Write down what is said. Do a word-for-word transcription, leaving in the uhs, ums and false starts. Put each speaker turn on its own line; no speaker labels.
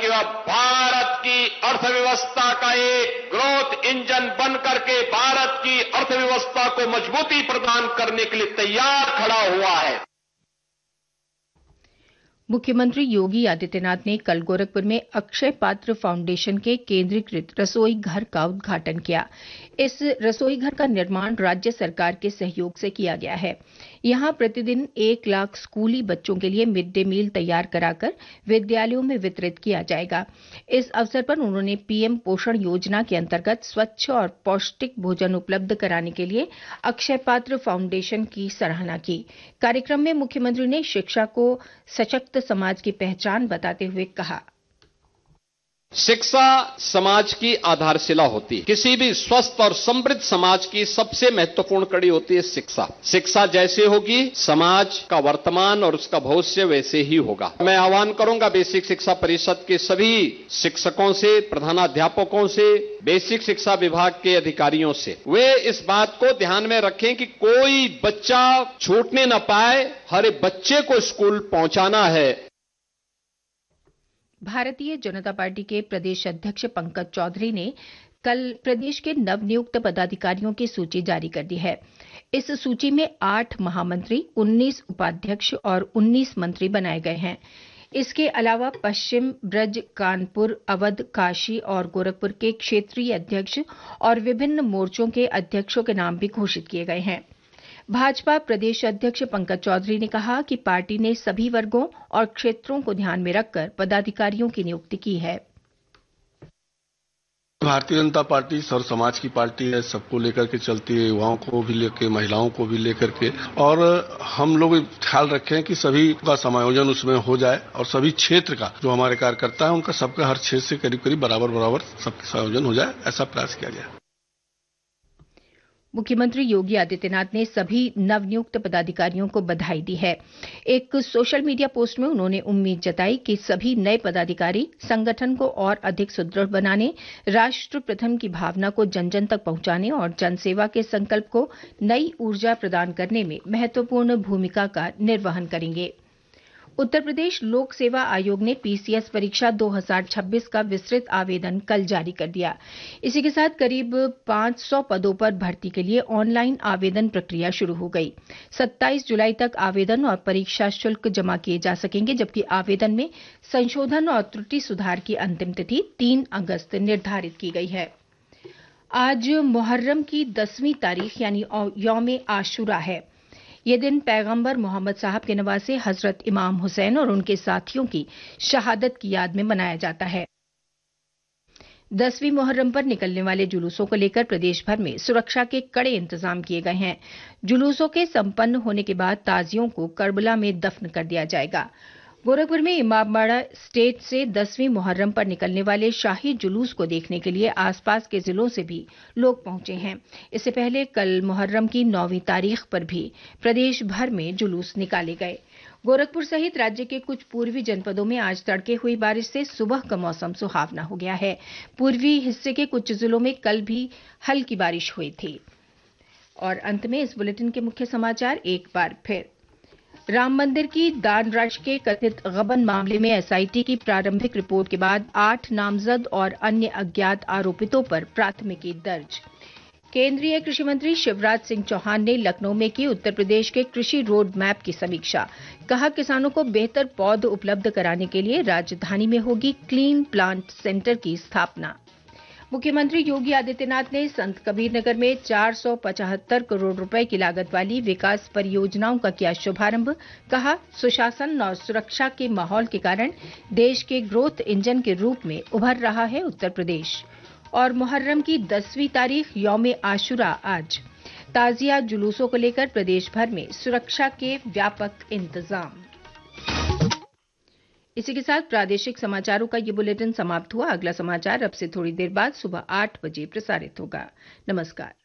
कि वह भारत की अर्थव्यवस्था का एक ग्रोथ इंजन बन करके भारत की अर्थव्यवस्था को मजबूती प्रदान करने के लिए तैयार खड़ा हुआ है।
मुख्यमंत्री योगी आदित्यनाथ ने कल गोरखपुर में अक्षय पात्र फाउंडेशन के केंद्रीकृत रसोई घर का उद्घाटन किया। इस रसोई घर का निर्माण राज्य सरकार के सहयोग से किया गया है। यहां प्रतिदिन एक लाख स्कूली बच्चों के लिए मिड डे मील तैयार कराकर विद्यालयों में वितरित किया जाएगा। इस अवसर पर उन्होंने पीएम पोषण योजना के अंतर्गत स्वच्छ और पौष्टिक भोजन उपलब्ध कराने के लिए अक्षय पात्र फाउंडेशन की सराहना की। कार्यक्रम में मुख्यमंत्री ने शिक्षा को सशक्त समाज की पहचान बताते हुए कहा,
शिक्षा समाज की आधारशिला होती है। किसी भी स्वस्थ और समृद्ध समाज की सबसे महत्वपूर्ण कड़ी होती है शिक्षा। शिक्षा जैसे होगी समाज का वर्तमान और उसका भविष्य वैसे ही होगा। मैं आह्वान करूंगा बेसिक शिक्षा परिषद के सभी शिक्षकों से, प्रधानाध्यापकों से, बेसिक शिक्षा विभाग के अधिकारियों से, वे इस बात को ध्यान में रखें कि कोई बच्चा छूटने न पाए, हर एक बच्चे को स्कूल पहुंचाना है।
भारतीय जनता पार्टी के प्रदेश अध्यक्ष पंकज चौधरी ने कल प्रदेश के नवनियुक्त पदाधिकारियों की सूची जारी कर दी है। इस सूची में आठ महामंत्री, उन्नीस उपाध्यक्ष और उन्नीस मंत्री बनाए गए हैं। इसके अलावा पश्चिम, ब्रज, कानपुर, अवध, काशी और गोरखपुर के क्षेत्रीय अध्यक्ष और विभिन्न मोर्चों के अध्यक्षों के नाम भी घोषित किए गए हैं। भाजपा प्रदेश अध्यक्ष पंकज चौधरी ने कहा कि पार्टी ने सभी वर्गों और क्षेत्रों को ध्यान में रखकर पदाधिकारियों की नियुक्ति की है।
भारतीय जनता पार्टी सर्व समाज की पार्टी है, सबको लेकर के चलती है, युवाओं को भी लेकर, महिलाओं को भी लेकर के, और हम लोग ख्याल रखें कि सभी का समायोजन उसमें हो जाए और सभी क्षेत्र का जो हमारे कार्यकर्ता है उनका सबका हर क्षेत्र से करीब करीब बराबर बराबर सबका समायोजन हो जाए, ऐसा प्रयास किया जाए।
मुख्यमंत्री योगी आदित्यनाथ ने सभी नवनियुक्त पदाधिकारियों को बधाई दी है। एक सोशल मीडिया पोस्ट में उन्होंने उम्मीद जताई कि सभी नए पदाधिकारी संगठन को और अधिक सुदृढ़ बनाने, राष्ट्र प्रथम की भावना को जन जन तक पहुंचाने और जनसेवा के संकल्प को नई ऊर्जा प्रदान करने में महत्वपूर्ण भूमिका का निर्वहन करेंगे। उत्तर प्रदेश लोक सेवा आयोग ने पीसीएस परीक्षा दो हज़ार छब्बीस का विस्तृत आवेदन कल जारी कर दिया। इसी के साथ करीब पाँच सौ पदों पर भर्ती के लिए ऑनलाइन आवेदन प्रक्रिया शुरू हो गई। सत्ताईस जुलाई तक आवेदन और परीक्षा शुल्क जमा किए जा सकेंगे, जबकि आवेदन में संशोधन और त्रुटि सुधार की अंतिम तिथि तीन अगस्त निर्धारित की गई है। आज मुहर्रम की दसवीं तारीख यानी यौम आशुरा है। ये दिन पैगंबर मोहम्मद साहब के नवासे हजरत इमाम हुसैन और उनके साथियों की शहादत की याद में मनाया जाता है। दसवीं मुहर्रम पर निकलने वाले जुलूसों को लेकर प्रदेश भर में सुरक्षा के कड़े इंतजाम किए गए हैं। जुलूसों के संपन्न होने के बाद ताजियों को करबला में दफन कर दिया जाएगा। गोरखपुर में इमामबाड़ा स्टेज से दसवीं मुहर्रम पर निकलने वाले शाही जुलूस को देखने के लिए आसपास के जिलों से भी लोग पहुंचे हैं। इससे पहले कल मुहर्रम की नौवीं तारीख पर भी प्रदेश भर में जुलूस निकाले गए। गोरखपुर सहित राज्य के कुछ पूर्वी जनपदों में आज तड़के हुई बारिश से सुबह का मौसम सुहावना हो गया है। पूर्वी हिस्से के कुछ जिलों में कल भी हल्की बारिश हुई थी। और अंत में इस बुलेटिन के मुख्य समाचार एक बार फिर। राम मंदिर की दान राशि के कथित गबन मामले में एसआईटी की प्रारंभिक रिपोर्ट के बाद आठ नामजद और अन्य अज्ञात आरोपितों पर प्राथमिकी दर्ज। केंद्रीय कृषि मंत्री शिवराज सिंह चौहान ने लखनऊ में की उत्तर प्रदेश के कृषि रोड मैप की समीक्षा। कहा, किसानों को बेहतर पौध उपलब्ध कराने के लिए राजधानी में होगी क्लीन प्लांट सेंटर की स्थापना। मुख्यमंत्री योगी आदित्यनाथ ने संत कबीरनगर में चार सौ पचहत्तर करोड़ रुपए की लागत वाली विकास परियोजनाओं का किया शुभारंभ। कहा, सुशासन और सुरक्षा के माहौल के कारण देश के ग्रोथ इंजन के रूप में उभर रहा है उत्तर प्रदेश। और मुहर्रम की दसवीं तारीख यौम आशुरा आज। ताजिया जुलूसों को लेकर प्रदेश भर में सुरक्षा के व्यापक इंतजाम। इसी के साथ प्रादेशिक समाचारों का ये बुलेटिन समाप्त हुआ। अगला समाचार अब से थोड़ी देर बाद सुबह आठ बजे प्रसारित होगा। नमस्कार।